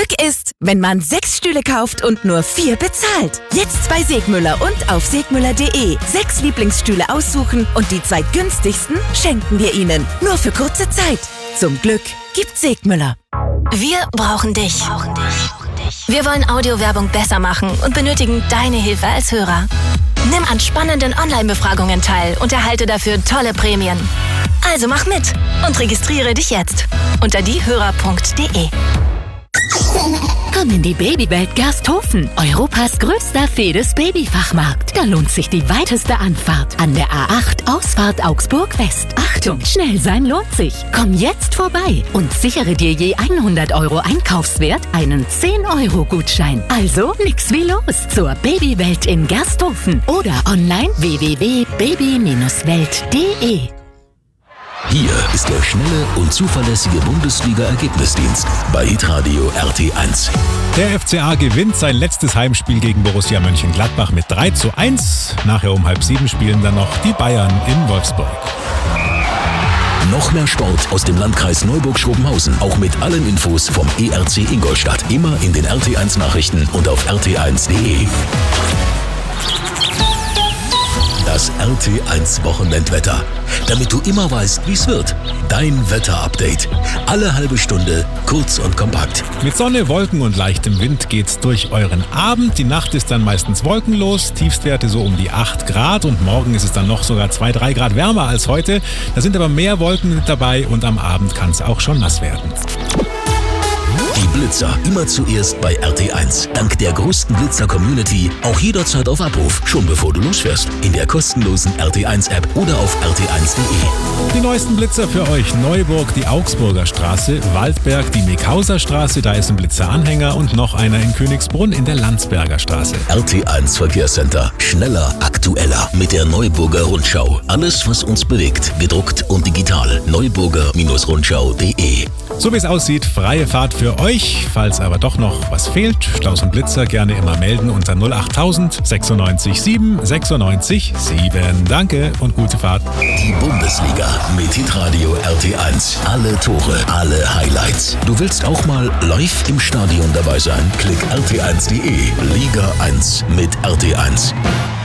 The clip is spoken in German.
Glück ist, wenn man 6 Stühle kauft und nur 4 bezahlt. Jetzt bei Segmüller und auf segmüller.de. 6 Lieblingsstühle aussuchen und die 2 günstigsten schenken wir Ihnen. Nur für kurze Zeit. Zum Glück gibt Segmüller. Wir brauchen dich. Wir wollen Audiowerbung besser machen und benötigen deine Hilfe als Hörer. Nimm an spannenden Online-Befragungen teil und erhalte dafür tolle Prämien. Also mach mit und registriere dich jetzt unter diehörer.de. Komm in die Babywelt Gersthofen, Europas größter Fedes-Babyfachmarkt. Da lohnt sich die weiteste Anfahrt an der A8 Ausfahrt Augsburg West. Achtung, schnell sein lohnt sich. Komm jetzt vorbei und sichere dir je 100 € Einkaufswert einen 10-€-Gutschein. Also nix wie los zur Babywelt in Gersthofen oder online www.baby-welt.de. Hier ist der schnelle und zuverlässige Bundesliga-Ergebnisdienst bei hitradio RT1. Der FCA gewinnt sein letztes Heimspiel gegen Borussia Mönchengladbach mit 3:1. Nachher um 6:30 spielen dann noch die Bayern in Wolfsburg. Noch mehr Sport aus dem Landkreis Neuburg-Schrobenhausen. Auch mit allen Infos vom ERC Ingolstadt. Immer in den RT1 Nachrichten und auf rt1.de. Das RT1 Wochenendwetter. Damit du immer weißt, wie es wird. Dein Wetterupdate. Alle halbe Stunde, kurz und kompakt. Mit Sonne, Wolken und leichtem Wind geht's durch euren Abend. Die Nacht ist dann meistens wolkenlos. Tiefstwerte so um die 8 Grad. Und morgen ist es dann noch sogar 2-3 Grad wärmer als heute. Da sind aber mehr Wolken mit dabei und am Abend kann es auch schon nass werden. Die Blitzer immer zuerst bei RT1. Dank der größten Blitzer-Community auch jederzeit auf Abruf, schon bevor du losfährst. In der kostenlosen RT1-App oder auf rt1.de. Die neuesten Blitzer für euch: Neuburg, die Augsburger Straße, Waldberg, die Meckhauser Straße, da ist ein Blitzeranhänger und noch einer in Königsbrunn in der Landsberger Straße. RT1 Verkehrscenter. Schneller, aktueller mit der Neuburger Rundschau. Alles, was uns bewegt, gedruckt und digital. Neuburger-Rundschau.de. So wie es aussieht, freie Fahrt für euch. Falls aber doch noch was fehlt, Staus und Blitzer gerne immer melden unter 08000 96 7 96 7. Danke und gute Fahrt. Die Bundesliga mit hitradio RT1. Alle Tore, alle Highlights. Du willst auch mal live im Stadion dabei sein? Klick rt1.de. Liga 1 mit RT1.